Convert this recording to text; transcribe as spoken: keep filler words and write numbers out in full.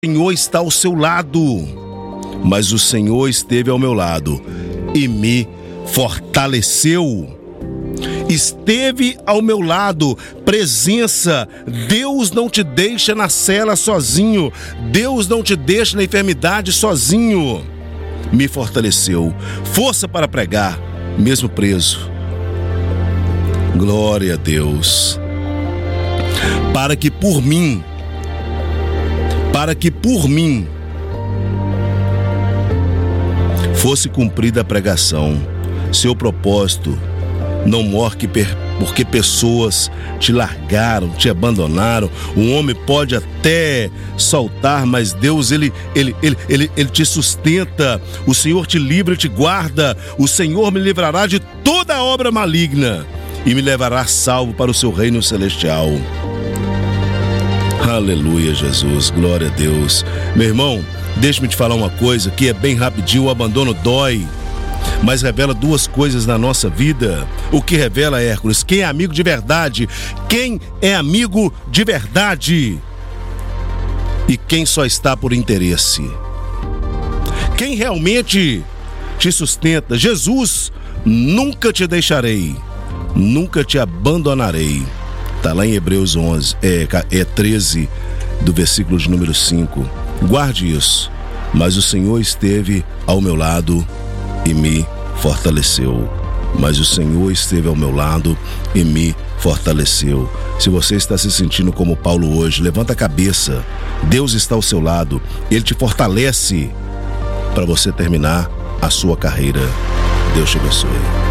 O Senhor está ao seu lado, mas o Senhor esteve ao meu lado e me fortaleceu. Esteve ao meu lado, presença. Deus não te deixa na cela sozinho. Deus não te deixa na enfermidade sozinho. Me fortaleceu. Força para pregar, mesmo preso. Glória a Deus. Para que por mim, para que por mim fosse cumprida a pregação. Seu propósito não morre porque pessoas te largaram, te abandonaram. Um homem pode até soltar, mas Deus, ele, ele, ele, ele, ele te sustenta. O Senhor te livra e te guarda. O Senhor me livrará de toda obra maligna e me levará salvo para o seu reino celestial. Aleluia, Jesus, glória a Deus. Meu irmão, deixa-me te falar uma coisa que é bem rapidinho. O abandono dói, mas revela duas coisas na nossa vida. O que revela, Hércules? Quem é amigo de verdade? Quem é amigo de verdade? E quem só está por interesse? Quem realmente te sustenta? Jesus: nunca te deixarei, nunca te abandonarei. Está lá em Hebreus onze, é, é treze, do versículo de número cinco. Guarde isso. Mas o Senhor esteve ao meu lado e me fortaleceu. Mas o Senhor esteve ao meu lado e me fortaleceu. Se você está se sentindo como Paulo hoje, levanta a cabeça. Deus está ao seu lado. Ele te fortalece para você terminar a sua carreira. Deus te abençoe.